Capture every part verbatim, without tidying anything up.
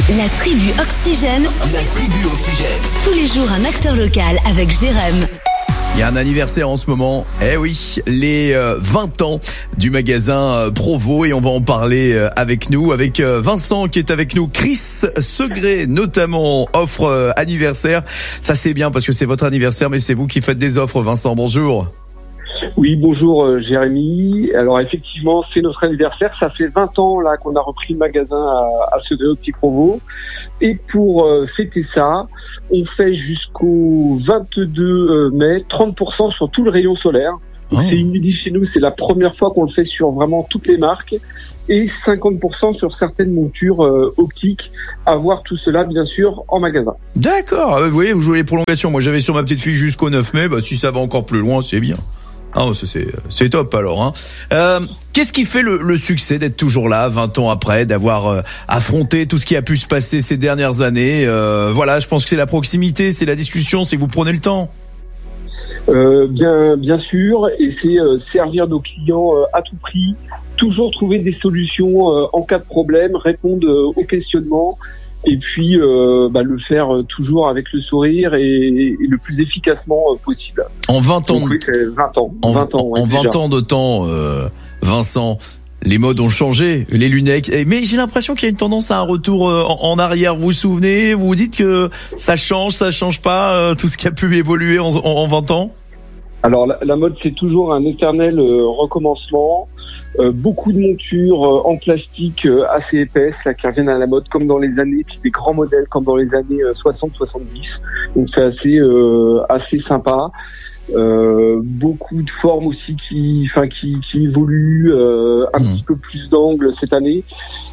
La tribu Oxygène. La tribu Oxygène. Tous les jours, un acteur local avec Jérém. Il y a un anniversaire en ce moment, eh oui, les euh, vingt ans du magasin euh, Provo, et on va en parler euh, avec nous, avec euh, Vincent qui est avec nous, Chris Segré notamment, offre euh, anniversaire. Ça c'est bien parce que c'est votre anniversaire, mais c'est vous qui faites des offres, Vincent, bonjour. Oui, bonjour euh, Jérémy. Alors effectivement, c'est notre anniversaire. Ça fait vingt ans là qu'on a repris le magasin à, à Segré au Petit Provo. Et pour euh, fêter ça, on fait jusqu'au vingt-deux mai trente pour cent sur tout le rayon solaire. Oh. C'est inédit chez nous, c'est la première fois qu'on le fait sur vraiment toutes les marques. Et cinquante pour cent sur certaines montures euh, optiques. À voir tout cela, bien sûr, en magasin. D'accord, vous voyez, vous jouez les prolongations. Moi, j'avais sur ma petite fille jusqu'au neuf mai. Bah, si ça va encore plus loin, c'est bien. Ah, c'est, c'est, c'est top alors. Hein. Euh, qu'est-ce qui fait le, le succès d'être toujours là, vingt ans après, d'avoir euh, affronté tout ce qui a pu se passer ces dernières années euh, Voilà, je pense que c'est la proximité, c'est la discussion, c'est que vous prenez le temps. Euh, bien, bien sûr, et c'est euh, servir nos clients euh, à tout prix, toujours trouver des solutions euh, en cas de problème, répondre euh, aux questionnements. Et puis euh, bah, le faire euh, toujours avec le sourire et, et le plus efficacement euh, possible. En vingt ans, donc, oui, c'est vingt ans. En vingt ans, ouais, en vingt ans de temps, euh, Vincent, les modes ont changé, les lunettes. Mais j'ai l'impression qu'il y a une tendance à un retour en, en arrière. Vous vous souvenez ? Vous vous dites que ça change, ça change pas, euh, tout ce qui a pu évoluer en, en, en vingt ans ? Alors la, la mode, c'est toujours un éternel euh, recommencement. Euh, beaucoup de montures euh, en plastique euh, assez épaisses là, qui reviennent à la mode comme dans les années, puis des grands modèles comme dans les années euh, soixante soixante-dix. Donc c'est assez euh, assez sympa. Euh, beaucoup de formes aussi qui enfin qui, qui évoluent, euh, un mmh. petit peu plus d'angle cette année.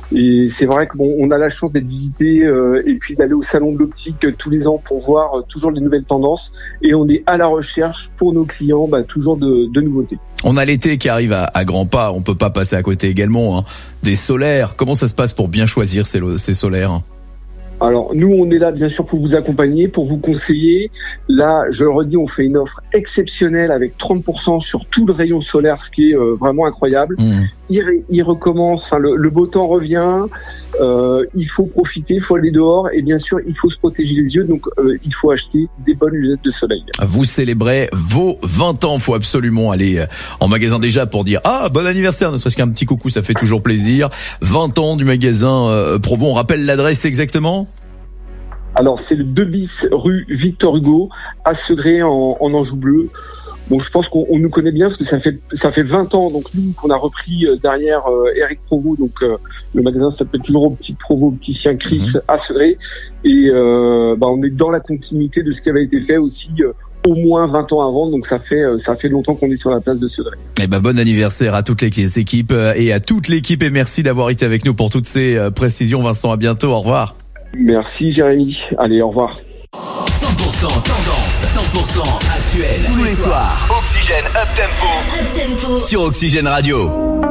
Et c'est vrai que bon, on a la chance d'être visité euh, et puis d'aller au salon de l'optique euh, tous les ans pour voir euh, toujours les nouvelles tendances. Et on est à la recherche pour nos clients, bah, toujours de, de nouveautés. On a l'été qui arrive à, à grands pas. On peut pas passer à côté également hein, des solaires. Comment ça se passe pour bien choisir ces, ces solaires ? Alors nous, on est là bien sûr pour vous accompagner, pour vous conseiller. Là, je le redis, on fait une offre exceptionnelle avec trente pour cent sur tout le rayon solaire, ce qui est euh, vraiment incroyable. Mmh. Il, ré, il recommence, enfin, le, le beau temps revient, euh, il faut profiter, il faut aller dehors et bien sûr, il faut se protéger les yeux, donc euh, il faut acheter des bonnes lunettes de soleil. Vous célébrez vos vingt ans, il faut absolument aller en magasin déjà pour dire « Ah, bon anniversaire !» Ne serait-ce qu'un petit coucou, ça fait toujours plaisir. vingt ans du magasin euh, Provo, on rappelle l'adresse exactement ? Alors, c'est le deux bis rue Victor Hugo, à Segré, en, en Anjou bleu. Bon, je pense qu'on on nous connaît bien parce que ça fait ça fait vingt ans, donc nous, qu'on a repris euh, derrière euh, Eric Provo, donc euh, le magasin s'appelle toujours au Petit Provo, Opticien Chris, mmh. à Segré. Et euh, bah, on est dans la continuité de ce qui avait été fait aussi euh, au moins vingt ans avant, donc ça fait euh, ça fait longtemps qu'on est sur la place de Segré. Eh ben, bon anniversaire à toutes les équipes et à toute l'équipe, et merci d'avoir été avec nous pour toutes ces euh, précisions. Vincent, à bientôt, au revoir. Merci Jérémy. Allez, au revoir. cent pour cent tendance, cent pour cent actuel. Tous les soirs, Oxygène Up Tempo. Up Tempo. Sur Oxygène Radio.